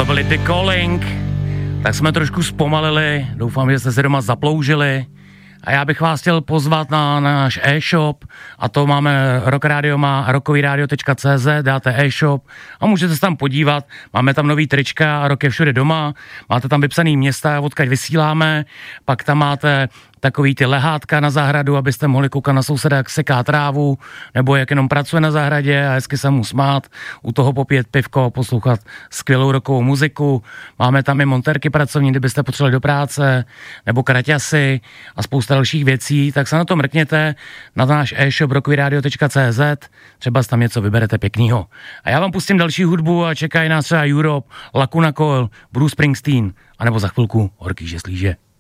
To byli The Calling. Tak jsme trošku zpomalili, doufám, že jste se doma zaploužili. A já bych vás chtěl pozvat na náš e-shop, a to máme Rock Radio, má rockovyradio.cz, dáte e-shop a můžete se tam podívat. Máme tam nový trička, Rock je všude doma, máte tam vypsaný města, odkud vysíláme, pak tam máte takový ty lehátka na zahradu, abyste mohli koukat na souseda, jak seká trávu, nebo jak jenom pracuje na zahradě a hezky se mu smát, u toho popít pivko, poslouchat skvělou rockovou muziku. Máme tam i montérky pracovní, kdybyste potřebovali do práce, nebo kraťasy a spousta dalších věcí, tak se na to mrkněte na náš e-shop rockovyradio.cz, třeba si tam něco vyberete pěknýho. A já vám pustím další hudbu a čekají nás třeba Europe, Lacuna Coil, Bruce Springsteen, anebo za chvilku Horký že slíže.